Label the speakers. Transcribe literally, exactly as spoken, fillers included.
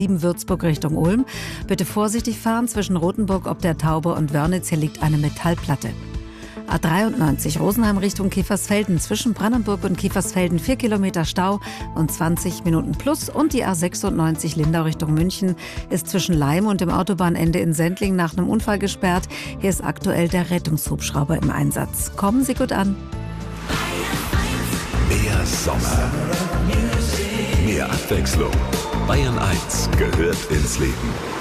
Speaker 1: Würzburg Richtung Ulm. Bitte vorsichtig fahren zwischen Rothenburg ob der Taube und Wörnitz. Hier liegt eine Metallplatte. A dreiundneunzig Rosenheim Richtung Kiefersfelden. Zwischen Brandenburg und Kiefersfelden vier Kilometer Stau und zwanzig Minuten plus. Und die A sechsundneunzig Lindau Richtung München ist zwischen Leim und dem Autobahnende in Sendling nach einem Unfall gesperrt. Hier ist aktuell der Rettungshubschrauber im Einsatz. Kommen Sie gut an.
Speaker 2: Mehr Sommer. Mehr Abwechslung. Bayern eins gehört ins Leben.